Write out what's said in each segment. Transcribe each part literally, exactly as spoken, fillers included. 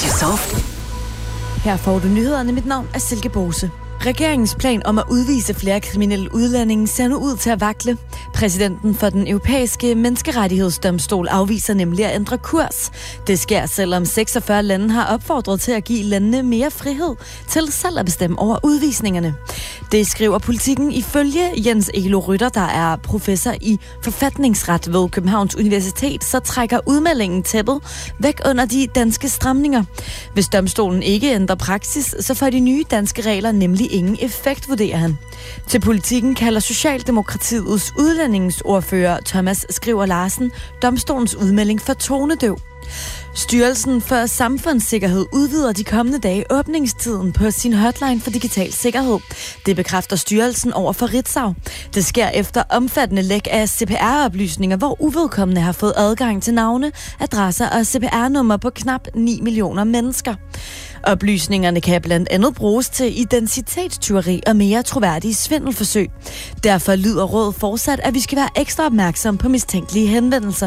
Radio Soft. Her får du nyhederne. Mit navn er Silke Bose. Regeringens plan om at udvise flere kriminelle udlændinge ser nu ud til at vakle. Præsidenten for den europæiske menneskerettighedsdomstol afviser nemlig at ændre kurs. Det sker, selvom seksogfyrre lande har opfordret til at give landene mere frihed til selv at bestemme over udvisningerne. Det skriver Politikken ifølge Jens Elo Rytter, der er professor i forfatningsret ved Københavns Universitet, så trækker udmeldingen tæppet væk under de danske stramninger. Hvis domstolen ikke ændrer praksis, så får de nye danske regler nemlig ingen effekt, vurderer han. Til Politikken kalder Socialdemokratiets udlændingsordfører Thomas Skriver Larsen domstolens udmelding for tonedøv. Styrelsen for Samfundssikkerhed udvider de kommende dage åbningstiden på sin hotline for digital sikkerhed. Det bekræfter styrelsen over for Ritzau. Det sker efter omfattende læk af C P R-oplysninger, hvor uvedkommende har fået adgang til navne, adresser og C P R-nummer på knap ni millioner mennesker. Oplysningerne kan blandt andet bruges til identitetstyveri og mere troværdige svindelforsøg. Derfor lyder rådet fortsat, at vi skal være ekstra opmærksom på mistænkelige henvendelser.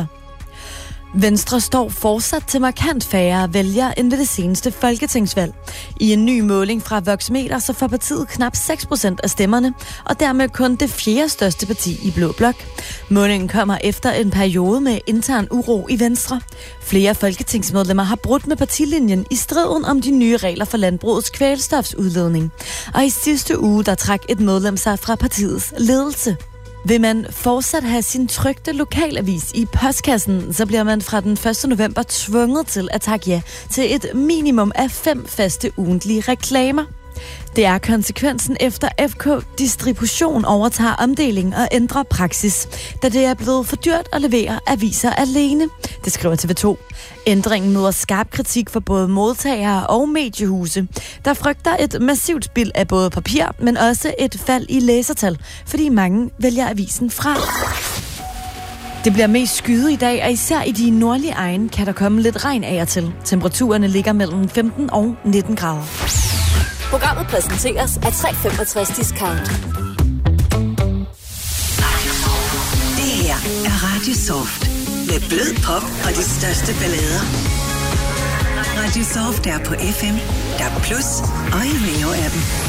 Venstre står fortsat til markant færre vælgere end ved det seneste folketingsvalg. I en ny måling fra Voxmeter så får partiet knap seks procent af stemmerne, og dermed kun det fjerde største parti i Blå Blok. Målingen kommer efter en periode med intern uro i Venstre. Flere folketingsmedlemmer har brudt med partilinjen i striden om de nye regler for landbrugets kvælstofsudledning. Og i sidste uge der trak et medlem sig fra partiets ledelse. Vil man fortsat have sin trykte lokalavis i postkassen, så bliver man fra den første november tvunget til at takke ja til et minimum af fem faste ugentlige reklamer. Det er konsekvensen efter F K Distribution overtager omdelingen og ændrer praksis, da det er blevet for dyrt at levere aviser alene, det skriver T V to. Ændringen møder skarp kritik for både modtagere og mediehuse, der frygter et massivt spild af både papir, men også et fald i læsertal, fordi mange vælger avisen fra. Det bliver mest skyet i dag, og især i de nordlige egne kan der komme lidt regn af og til. Temperaturerne ligger mellem femten og nitten grader. Programmet præsenteres af tre femogtres Discount. Det her er Radio Soft. Med blød pop og de største ballader. Radio Soft er på F M, D A B plus og i Radio-appen.